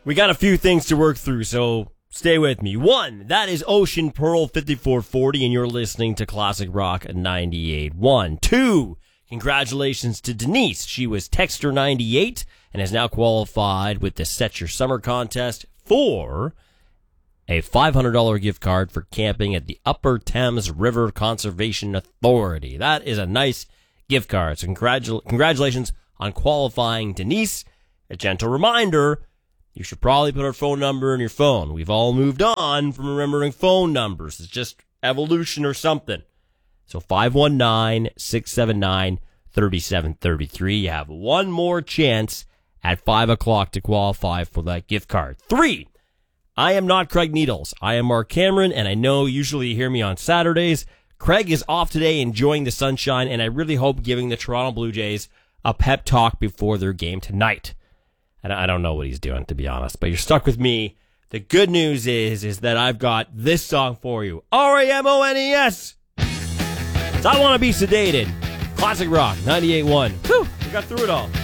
We got a few things to work through, so stay with me. 1, that is Ocean Pearl 5440, and you're listening to Classic Rock 98.1. 2, congratulations to Denise. She was Texter 98 and has now qualified with the Set Your Summer contest for a $500 gift card for camping at the Upper Thames River Conservation Authority. That is a nice gift card. So congratulations on qualifying, Denise. A gentle reminder, you should probably put our phone number in your phone. We've all moved on from remembering phone numbers. It's just evolution or something. So 519-679-3733. You have one more chance at 5 o'clock to qualify for that gift card. 3, I am not Craig Needles. I am Mark Cameron, and I know usually you hear me on Saturdays. Craig is off today enjoying the sunshine, and I really hope giving the Toronto Blue Jays a pep talk before their game tonight. And I don't know what he's doing, to be honest, but you're stuck with me. The good news is that I've got this song for you. RAMONES. I Want to Be Sedated. Classic Rock 98.1. Whew, we got through it all.